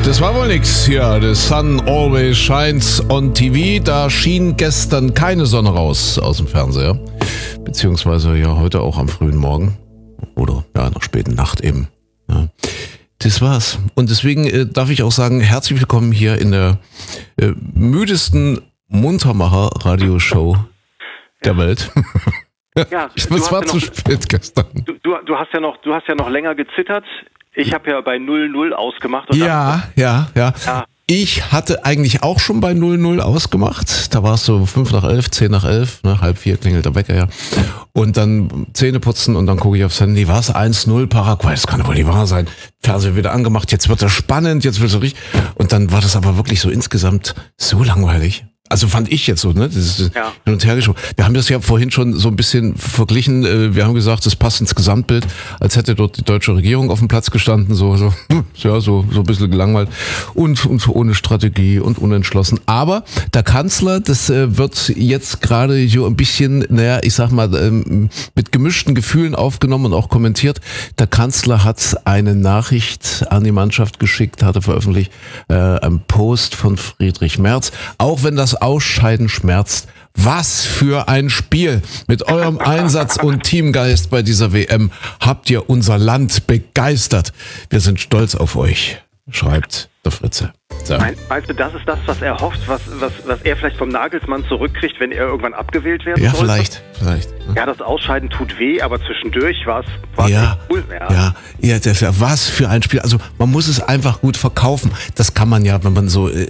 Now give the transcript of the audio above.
Das war wohl nix hier. The sun always shines on TV. Da schien gestern keine Sonne raus aus dem Fernseher. Beziehungsweise ja heute auch am frühen Morgen. Oder ja, in der späten Nacht eben. Ja. Das war's. Und deswegen darf ich auch sagen, herzlich willkommen hier in der müdesten Muntermacher-Radioshow der Welt. Ja, es war zu spät gestern. Du hast ja noch länger gezittert. Ich habe ja bei 0-0 ausgemacht. Und ja. Ich hatte eigentlich auch schon bei 0-0 ausgemacht. Da war es so 5 nach 11, 10 nach 11, ne, halb 4 klingelt der Wecker, ja. Und dann Zähne putzen und dann gucke ich aufs Handy, war es 1-0 Paraguay, das kann wohl nicht wahr sein. Fernseher wieder angemacht, jetzt wird es spannend, jetzt wird es so richtig. Und dann war das aber wirklich so insgesamt so langweilig. Also fand ich jetzt so, ne? Das ist hin und her geschoben. Wir haben das ja vorhin schon so ein bisschen verglichen. Wir haben gesagt, das passt ins Gesamtbild, als hätte dort die deutsche Regierung auf dem Platz gestanden, so ein bisschen gelangweilt und ohne Strategie und unentschlossen. Aber der Kanzler, das wird jetzt gerade so ein bisschen, ich sag mal, mit gemischten Gefühlen aufgenommen und auch kommentiert. Der Kanzler hat eine Nachricht an die Mannschaft geschickt, hatte veröffentlicht, ein Post von Friedrich Merz. Auch wenn das Ausscheiden schmerzt. Was für ein Spiel! Mit eurem Einsatz und Teamgeist bei dieser WM habt ihr unser Land begeistert. Wir sind stolz auf euch, schreibt der Fritze. So. Meinst du, das ist das, was er hofft, was er vielleicht vom Nagelsmann zurückkriegt, wenn er irgendwann abgewählt werden soll? Ja, vielleicht. Ja, das Ausscheiden tut weh, aber zwischendurch war es ja, cool. Ja, das ist ja was für ein Spiel. Also man muss es einfach gut verkaufen. Das kann man ja, wenn man so